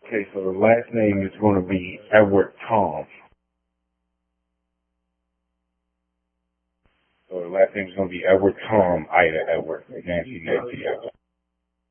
Okay, so the last name is going to be Edward Tom. So the last name is going to be Edward Tom, Ida Edward, Nancy Edward.